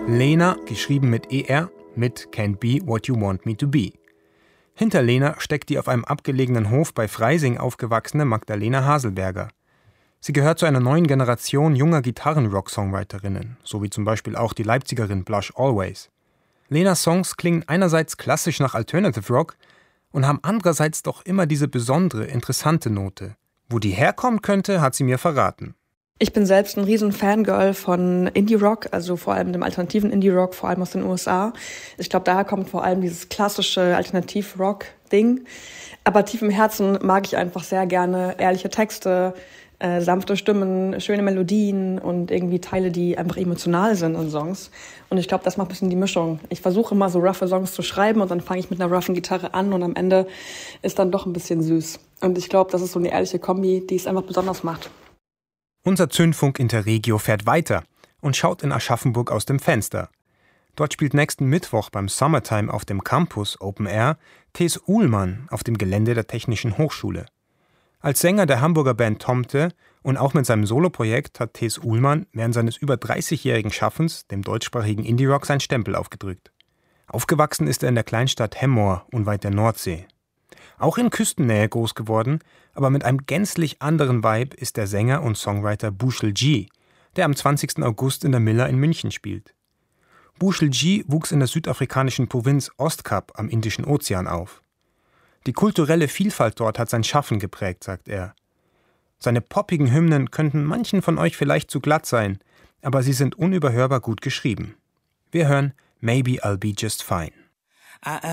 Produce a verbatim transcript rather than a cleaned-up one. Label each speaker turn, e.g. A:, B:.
A: Lena, geschrieben mit E R, mit Can't Be What You Want Me To Be. Hinter Lena steckt die auf einem abgelegenen Hof bei Freising aufgewachsene Magdalena Haselberger. Sie gehört zu einer neuen Generation junger Gitarren-Rock-Songwriterinnen, so wie zum Beispiel auch die Leipzigerin Blush Always. Lenas Songs klingen einerseits klassisch nach Alternative Rock und haben andererseits doch immer diese besondere, interessante Note. Wo die herkommen könnte, hat sie mir verraten.
B: Ich bin selbst ein riesen Fangirl von Indie-Rock, also vor allem dem alternativen Indie-Rock, vor allem aus den U S A. Ich glaube, daher kommt vor allem dieses klassische Alternativ-Rock-Ding. Aber tief im Herzen mag ich einfach sehr gerne ehrliche Texte, äh, sanfte Stimmen, schöne Melodien und irgendwie Teile, die einfach emotional sind in Songs. Und ich glaube, das macht ein bisschen die Mischung. Ich versuche immer so roughe Songs zu schreiben und dann fange ich mit einer roughen Gitarre an und am Ende ist dann doch ein bisschen süß. Und ich glaube, das ist so eine ehrliche Kombi, die es einfach besonders macht.
A: Unser Zündfunk Interregio fährt weiter und schaut in Aschaffenburg aus dem Fenster. Dort spielt nächsten Mittwoch beim Summertime auf dem Campus Open Air Thes Uhlmann auf dem Gelände der Technischen Hochschule. Als Sänger der Hamburger Band Tomte und auch mit seinem Soloprojekt hat Thes Uhlmann während seines über dreißigjährigen Schaffens dem deutschsprachigen Indie-Rock seinen Stempel aufgedrückt. Aufgewachsen ist er in der Kleinstadt Hemmoor unweit der Nordsee. Auch in Küstennähe groß geworden, aber mit einem gänzlich anderen Vibe ist der Sänger und Songwriter Bushel G, der am zwanzigsten August in der Miller in München spielt. Bushel G wuchs in der südafrikanischen Provinz Ostkap am Indischen Ozean auf. Die kulturelle Vielfalt dort hat sein Schaffen geprägt, sagt er. Seine poppigen Hymnen könnten manchen von euch vielleicht zu glatt sein, aber sie sind unüberhörbar gut geschrieben. Wir hören Maybe I'll Be Just Fine.